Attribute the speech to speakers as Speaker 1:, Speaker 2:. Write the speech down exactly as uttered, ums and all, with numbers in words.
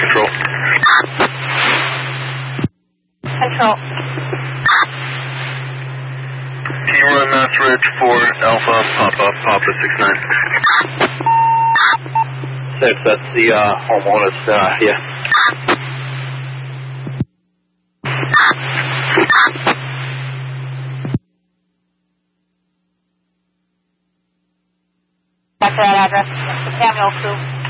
Speaker 1: Control.
Speaker 2: Control.
Speaker 1: Can you run Mass Ridge for Alpha, Papa, Papa six nine?
Speaker 3: Six, that's the uh, homeowners, uh, yeah.
Speaker 2: Back to that address. Samuel Crew.